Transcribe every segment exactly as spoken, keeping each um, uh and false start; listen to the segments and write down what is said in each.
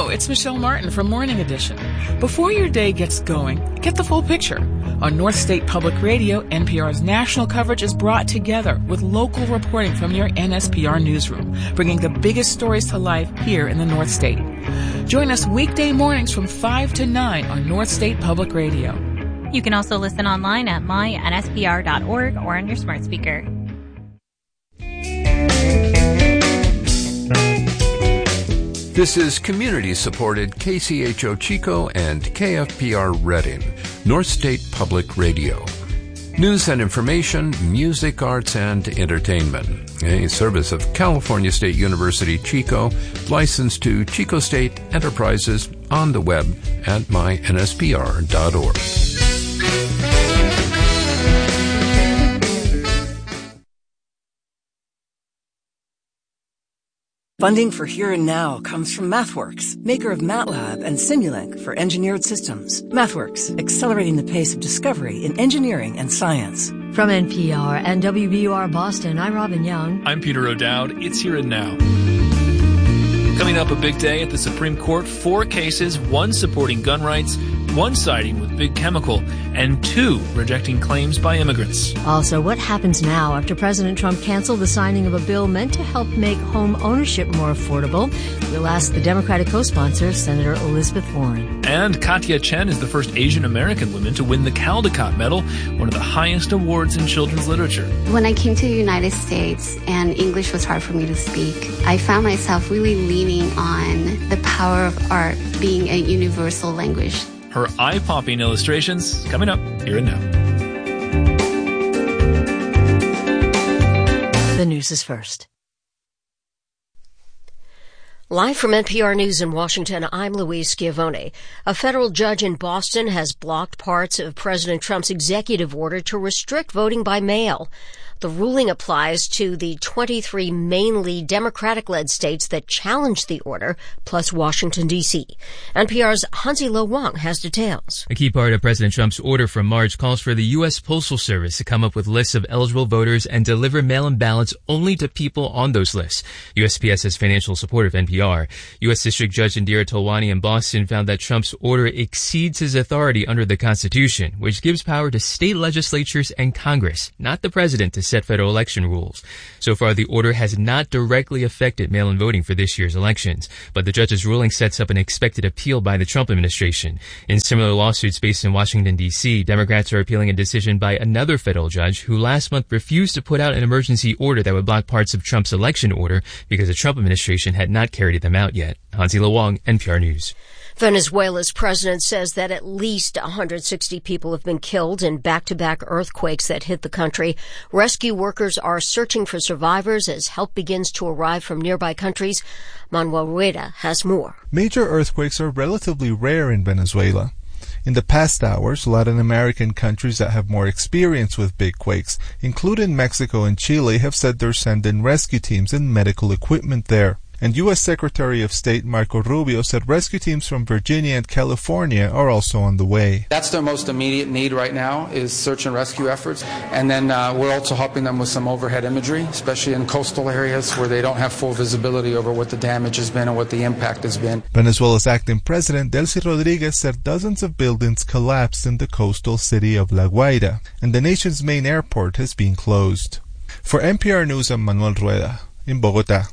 Hello, it's Michelle Martin from Morning Edition. Before your day gets going, get the full picture. On North State Public Radio, N P R's national coverage is brought together with local reporting from your N S P R newsroom, bringing the biggest stories to life here in the North State. Join us weekday mornings from five to nine on North State Public Radio. You can also listen online at my N S P R dot org or on your smart speaker. This is community-supported K C H O Chico and K F P R Redding, North State Public Radio. News and information, music, arts, and entertainment. A service of California State University, Chico, licensed to Chico State Enterprises, on the web at my N S P R dot org. Funding for Here and Now comes from MathWorks, maker of MATLAB and Simulink for engineered systems. MathWorks, accelerating the pace of discovery in engineering and science. From N P R and W B U R Boston, I'm Robin Young. I'm Peter O'Dowd. It's Here and Now. Coming up, a big day at the Supreme Court. Four cases, one supporting gun rights, one siding with Big Chemical, and two rejecting claims by immigrants. Also, what happens now after President Trump canceled the signing of a bill meant to help make home ownership more affordable? We'll ask the Democratic co-sponsor, Senator Elizabeth Warren. And Katya Chen is the first Asian American woman to win the Caldecott Medal, one of the highest awards in children's literature. When I came to the United States and English was hard for me to speak, I found myself really leaning on the power of art being a universal language. Her eye-popping illustrations coming up here and now. The news is first. Live from N P R News in Washington, I'm Louise Schiavone. A federal judge in Boston has blocked parts of President Trump's executive order to restrict voting by mail. The ruling applies to the twenty-three mainly Democratic-led states that challenged the order, plus Washington, D C N P R's Hansi Lo Wang has details. A key part of President Trump's order from March calls for the U S Postal Service to come up with lists of eligible voters and deliver mail-in ballots only to people on those lists. U S P S has financial support of N P R. U S District Judge Indira Tolwani in Boston found that Trump's order exceeds his authority under the Constitution, which gives power to state legislatures and Congress, not the president, to set federal election rules. So far, the order has not directly affected mail-in voting for this year's elections, but the judge's ruling sets up an expected appeal by the Trump administration. In similar lawsuits based in Washington, D C, Democrats are appealing a decision by another federal judge who last month refused to put out an emergency order that would block parts of Trump's election order because the Trump administration had not carried them out yet. Hansi Lo Wang, N P R News. Venezuela's president says that at least one hundred sixty people have been killed in back-to-back earthquakes that hit the country. Rescue workers are searching for survivors as help begins to arrive from nearby countries. Manuel Rueda has more. Major earthquakes are relatively rare in Venezuela. In the past hours, Latin American countries that have more experience with big quakes, including Mexico and Chile, have said they're sending rescue teams and medical equipment there. And U S Secretary of State Marco Rubio said rescue teams from Virginia and California are also on the way. That's their most immediate need right now is search and rescue efforts. And then uh, we're also helping them with some overhead imagery, especially in coastal areas where they don't have full visibility over what the damage has been and what the impact has been. Venezuela's acting president, Delcy Rodriguez, said dozens of buildings collapsed in the coastal city of La Guaira, and the nation's main airport has been closed. For N P R News, I'm Manuel Rueda in Bogotá.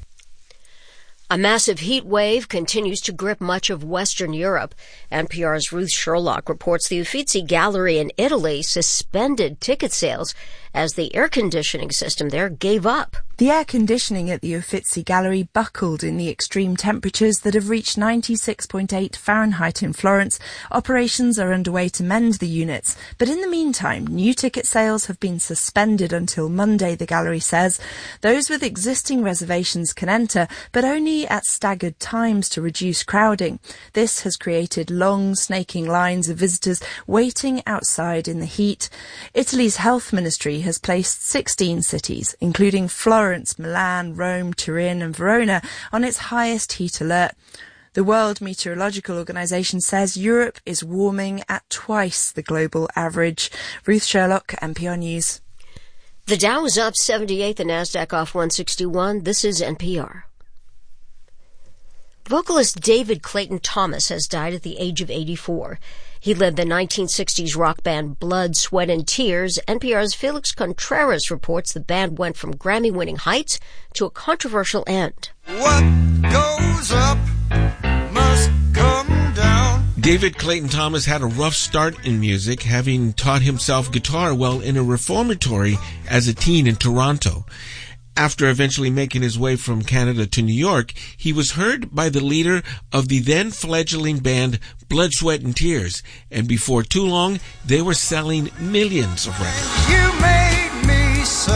A massive heat wave continues to grip much of Western Europe. N P R's Ruth Sherlock reports the Uffizi Gallery in Italy suspended ticket sales as the air conditioning system there gave up. The air conditioning at the Uffizi Gallery buckled in the extreme temperatures that have reached ninety-six point eight Fahrenheit in Florence. Operations are underway to mend the units, but in the meantime, new ticket sales have been suspended until Monday, the gallery says. Those with existing reservations can enter, but only at staggered times to reduce crowding. This has created long, snaking lines of visitors waiting outside in the heat. Italy's health ministry has placed sixteen cities, including Florence, Milan, Rome, Turin and Verona, on its highest heat alert. The World Meteorological Organization says Europe is warming at twice the global average. Ruth Sherlock, N P R News. The Dow is up seventy-eight, the Nasdaq off one sixty-one. This is N P R. Vocalist David Clayton Thomas has died at the age of eighty-four. He led the nineteen sixties rock band Blood, Sweat and Tears. N P R's Felix Contreras reports the band went from Grammy-winning heights to a controversial end. What goes up must come down. David Clayton Thomas had a rough start in music, having taught himself guitar while in a reformatory as a teen in Toronto. After eventually making his way from Canada to New York, he was heard by the leader of the then fledgling band Blood, Sweat and Tears, and before too long, they were selling millions of records. You made me so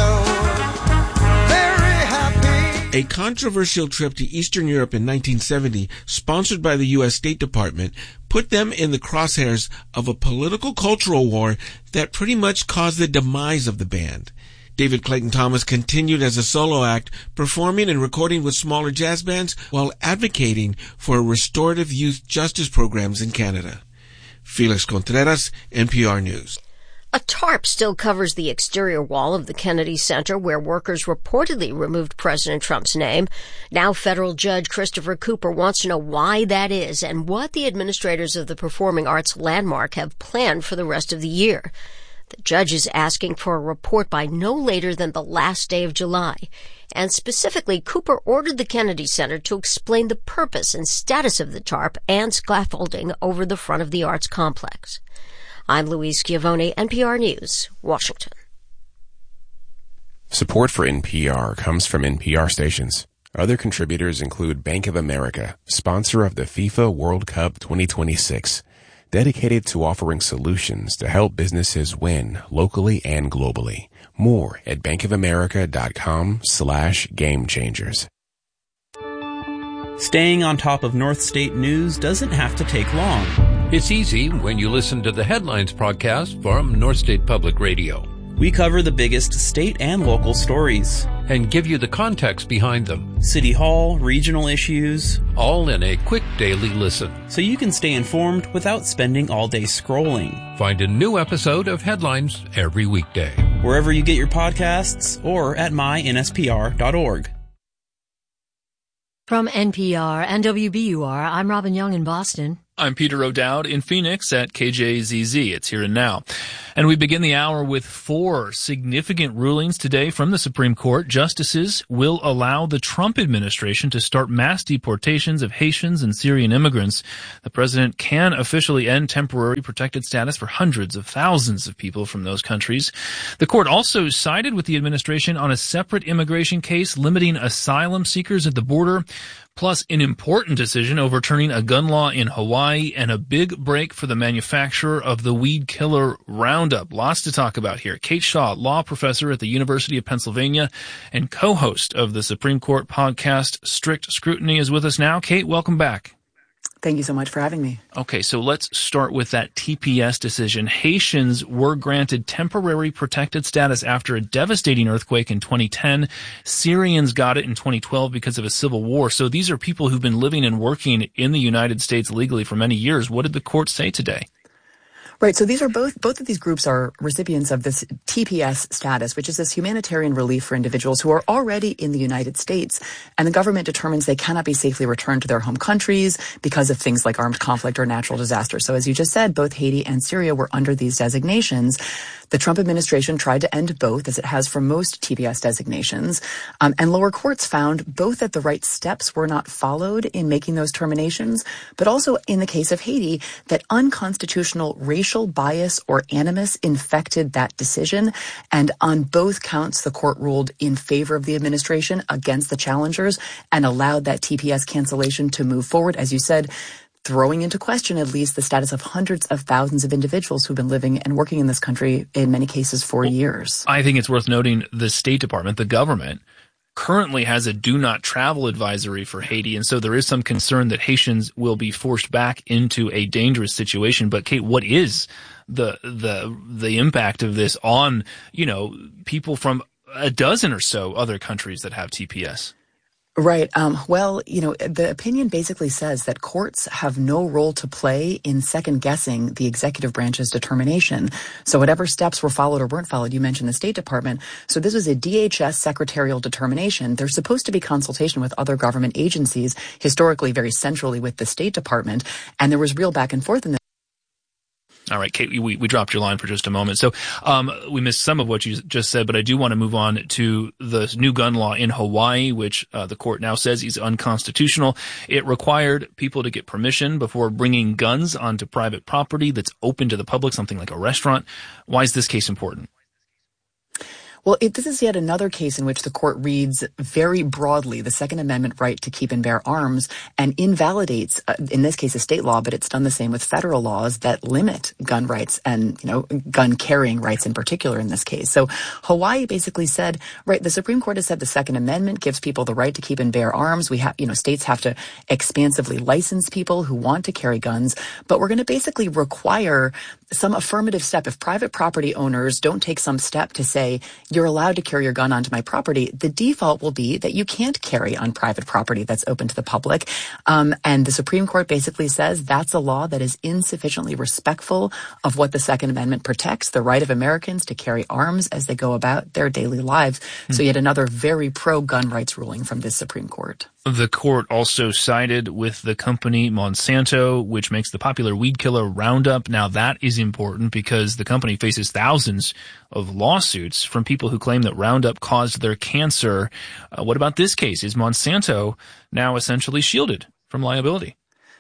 very happy. A controversial trip to Eastern Europe in nineteen seventy, sponsored by the U S State Department, put them in the crosshairs of a political cultural war that pretty much caused the demise of the band. David Clayton Thomas continued as a solo act, performing and recording with smaller jazz bands while advocating for restorative youth justice programs in Canada. Felix Contreras, N P R News. A tarp still covers the exterior wall of the Kennedy Center where workers reportedly removed President Trump's name. Now federal judge Christopher Cooper wants to know why that is and what the administrators of the Performing Arts Landmark have planned for the rest of the year. The judge is asking for a report by no later than the last day of July. And specifically, Cooper ordered the Kennedy Center to explain the purpose and status of the tarp and scaffolding over the front of the arts complex. I'm Louise Schiavone, N P R News, Washington. Support for N P R comes from N P R stations. Other contributors include Bank of America, sponsor of the FIFA World Cup twenty twenty-six. Dedicated to offering solutions to help businesses win locally and globally. More at bankofamerica.com slash game changers. Staying on top of North State news doesn't have to take long. It's easy when you listen to the Headlines podcast from North State Public Radio. We cover the biggest state and local stories. And give you the context behind them. City Hall, regional issues. All in a quick daily listen. So you can stay informed without spending all day scrolling. Find a new episode of Headlines every weekday. Wherever you get your podcasts or at my N S P R dot org. From N P R and W B U R, I'm Robin Young in Boston. I'm Peter O'Dowd in Phoenix at K J Z Z. It's Here and Now. And we begin the hour with four significant rulings today from the Supreme Court. Justices will allow the Trump administration to start mass deportations of Haitians and Syrian immigrants. The president can officially end temporary protected status for hundreds of thousands of people from those countries. The court also sided with the administration on a separate immigration case limiting asylum seekers at the border, plus an important decision overturning a gun law in Hawaii and a big break for the manufacturer of the weed killer Roundup. Lots to talk about here. Kate Shaw, law professor at the University of Pennsylvania and co-host of the Supreme Court podcast Strict Scrutiny, is with us now. Kate, welcome back. Thank you so much for having me. Okay, so let's start with that T P S decision. Haitians were granted temporary protected status after a devastating earthquake in twenty ten. Syrians got it in twenty twelve because of a civil war. So these are people who've been living and working in the United States legally for many years. What did the court say today? Right. So these are both, both of these groups are recipients of this T P S status, which is this humanitarian relief for individuals who are already in the United States. And the government determines they cannot be safely returned to their home countries because of things like armed conflict or natural disaster. So as you just said, both Haiti and Syria were under these designations. The Trump administration tried to end both, as it has for most T P S designations. Um, and lower courts found both that the right steps were not followed in making those terminations, but also in the case of Haiti, that unconstitutional racial bias or animus infected that decision. And on both counts, the court ruled in favor of the administration against the challengers and allowed that T P S cancellation to move forward, as you said, throwing into question at least the status of hundreds of thousands of individuals who've been living and working in this country, in many cases, for well, years. I think it's worth noting the State Department, the government, currently has a do not travel advisory for Haiti. And so there is some concern that Haitians will be forced back into a dangerous situation. But Kate, what is the, the, the impact of this on, you know, people from a dozen or so other countries that have T P S? Right. Um, well, you know, the opinion basically says that courts have no role to play in second-guessing the executive branch's determination. So whatever steps were followed or weren't followed, you mentioned the State Department. So this was a D H S secretarial determination. There's supposed to be consultation with other government agencies, historically very centrally with the State Department, and there was real back and forth in this. All right, Kate, we, we dropped your line for just a moment. So um, we missed some of what you just said, but I do want to move on to the new gun law in Hawaii, which uh, the court now says is unconstitutional. It required people to get permission before bringing guns onto private property that's open to the public, something like a restaurant. Why is this case important? Well, it, this is yet another case in which the court reads very broadly the Second Amendment right to keep and bear arms and invalidates, uh, in this case, a state law, but it's done the same with federal laws that limit gun rights and, you know, gun carrying rights in particular in this case. So Hawaii basically said, right, the Supreme Court has said the Second Amendment gives people the right to keep and bear arms. We have, you know, states have to expansively license people who want to carry guns, but we're going to basically require some affirmative step. If private property owners don't take some step to say, you're allowed to carry your gun onto my property, the default will be that you can't carry on private property that's open to the public. Um, and the Supreme Court basically says that's a law that is insufficiently respectful of what the Second Amendment protects, the right of Americans to carry arms as they go about their daily lives. Mm-hmm. So yet another very pro-gun rights ruling from this Supreme Court. The court also sided with the company Monsanto, which makes the popular weed killer Roundup. Now that is important because the company faces thousands of lawsuits from people who claim that Roundup caused their cancer. Uh, what about this case? Is Monsanto now essentially shielded from liability?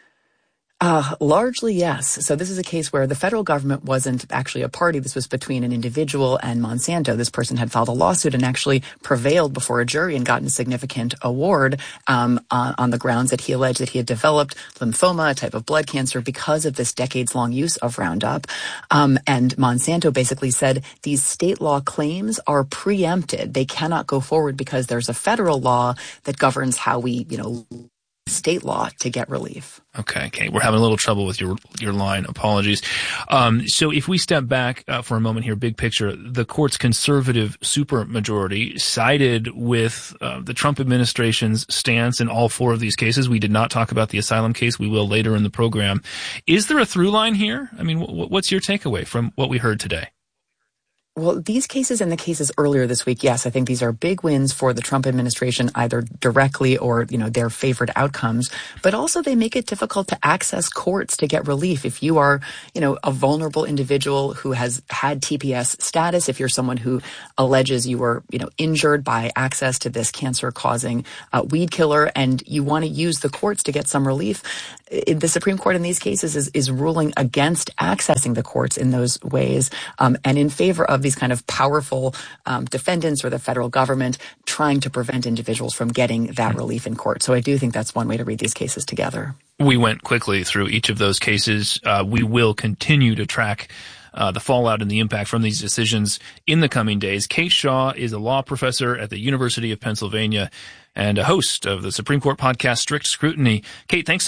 Uh, largely, yes. So this is a case where the federal government wasn't actually a party. This was between an individual and Monsanto. This person had filed a lawsuit and actually prevailed before a jury and gotten a significant award um, on, on the grounds that he alleged that he had developed lymphoma, a type of blood cancer, because of this decades-long use of Roundup. Um, and Monsanto basically said these state law claims are preempted. They cannot go forward because there's a federal law that governs how we, you know, state law to get relief. Okay, okay. We're having a little trouble with your your line. Apologies. Um, so if we step back uh, for a moment here, big picture, the court's conservative supermajority sided with uh, the Trump administration's stance in all four of these cases. We did not talk about the asylum case. We will later in the program. Is there a through line here? I mean, w- what's your takeaway from what we heard today? Well, these cases and the cases earlier this week, yes, I think these are big wins for the Trump administration, either directly or, you know, their favored outcomes. But also they make it difficult to access courts to get relief. If you are, you know, a vulnerable individual who has had T P S status, if you're someone who alleges you were, you know, injured by access to this cancer-causing uh, weed killer and you want to use the courts to get some relief, the Supreme Court in these cases is, is ruling against accessing the courts in those ways um, and in favor of these kind of powerful um, defendants or the federal government trying to prevent individuals from getting that relief in court. So I do think that's one way to read these cases together. We went quickly through each of those cases. Uh, we will continue to track uh, the fallout and the impact from these decisions in the coming days. Kate Shaw is a law professor at the University of Pennsylvania and a host of the Supreme Court podcast Strict Scrutiny. Kate, thanks